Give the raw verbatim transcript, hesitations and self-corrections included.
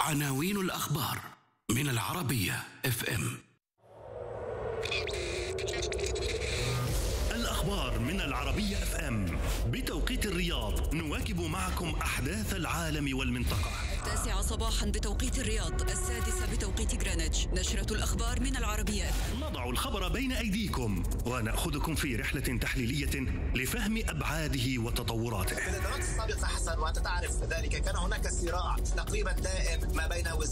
عناوين الأخبار من العربية اف ام. الأخبار من العربية اف ام بتوقيت الرياض، نواكب معكم أحداث العالم والمنطقة. التاسعة صباحا بتوقيت الرياض، السادسة بتوقيت غرينتش. نشرة الأخبار من العربية. نضع الخبر بين أيديكم ونأخذكم في رحلة تحليلية لفهم أبعاده وتطوراته. في الإدارات السابقة حسن وأنت تعرف ذلك، كان هناك صراع تقريبا دائم ما بين وزارة